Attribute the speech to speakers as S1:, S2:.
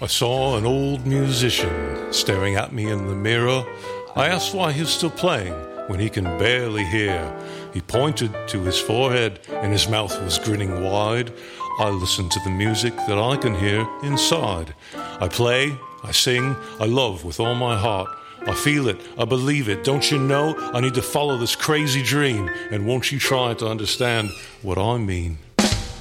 S1: I saw an old musician staring at me in the mirror. I asked why he was still playing when he can barely hear. He pointed to his forehead and his mouth was grinning wide. I listen to the music that I can hear inside. I play, I sing, I love with all my heart. I feel it, I believe it. Don't you know I need to follow this crazy dream? And won't you try to understand what I mean?